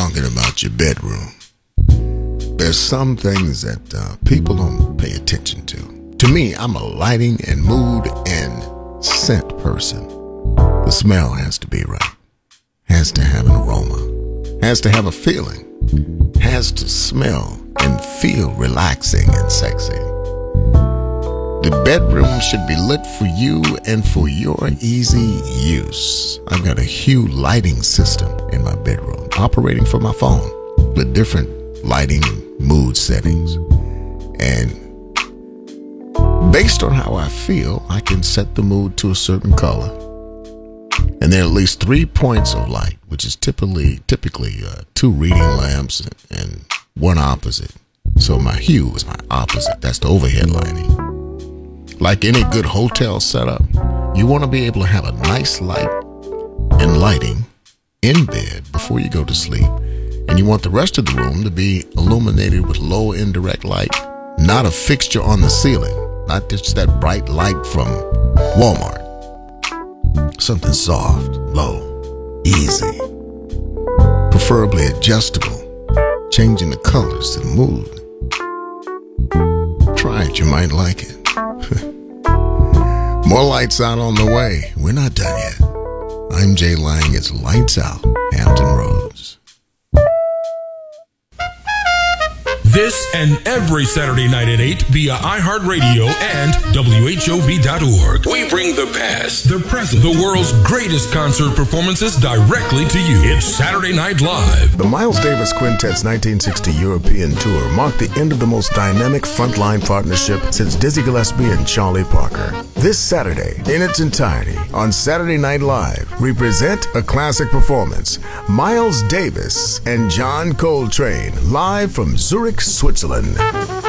talking about your bedroom. There's some things that people don't pay attention to. To me, I'm a lighting and mood and scent person. The smell has to be right. Has to have an aroma. Has to have a feeling. Has to smell and feel relaxing and sexy. The bedroom should be lit for you and for your easy use. I've got a Hue lighting system in my bedroom, operating from my phone with different lighting mood settings. And based on how I feel, I can set the mood to a certain color. And there are at least 3 points of light, which is typically 2 reading lamps and one opposite. So my Hue is my opposite. That's the overhead lighting. Like any good hotel setup, you want to be able to have a nice light and lighting in bed before you go to sleep. And you want the rest of the room to be illuminated with low indirect light, not a fixture on the ceiling, not just that bright light from Walmart. Something soft, low, easy, preferably adjustable, changing the colors to the mood. Try it, you might like it. More Lights Out on the way. We're not done yet. I'm Jay Lang. It's Lights Out, Hampton Roads. This and every Saturday night at 8 via iHeartRadio and WHOV.org. We bring the past, the present, the world's greatest concert performances directly to you. It's Saturday Night Live. The Miles Davis Quintet's 1960 European tour marked the end of the most dynamic frontline partnership since Dizzy Gillespie and Charlie Parker. This Saturday, in its entirety, on Saturday Night Live, we present a classic performance. Miles Davis and John Coltrane, live from Zurich, Switzerland.